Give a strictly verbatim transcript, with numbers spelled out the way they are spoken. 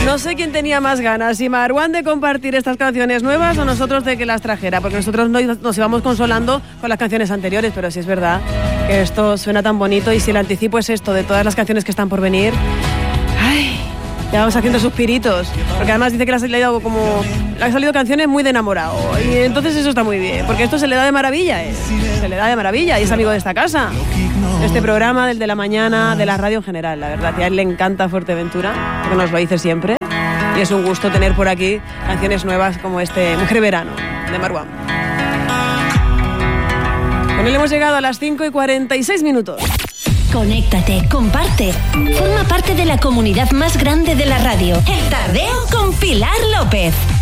No sé quién tenía más ganas, si Marwan de compartir estas canciones nuevas o nosotros de que las trajera, porque nosotros nos íbamos consolando con las canciones anteriores, pero sí es verdad que esto suena tan bonito y si el anticipo es esto de todas las canciones que están por venir, ay, ya vamos haciendo suspiritos, porque además dice que le ha salido como le han salido canciones muy de enamorado y entonces eso está muy bien, porque esto se le da de maravilla, ¿eh? Se le da de maravilla y es amigo de esta casa, este programa, del de la mañana, de la radio en general, la verdad, que a él le encanta Fuerteventura, porque nos lo dice siempre y es un gusto tener por aquí canciones nuevas como este Mujer Verano de Marwan. Con él hemos llegado a las cinco y cuarenta y seis minutos. Conéctate, comparte. Forma parte de la comunidad más grande de la radio. El Tardeo con Pilar López.